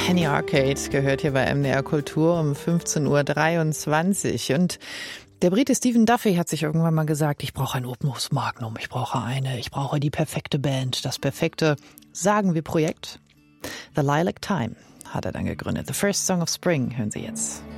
Penny Arcade gehört hier bei MDR Kultur um 15:23 Uhr. Und der Brite Stephen Duffy hat sich irgendwann mal gesagt, ich brauche ein Opus Magnum, ich brauche die perfekte Band, das perfekte, sagen wir, Projekt. The Lilac Time hat er dann gegründet. The First Song of Spring hören Sie jetzt.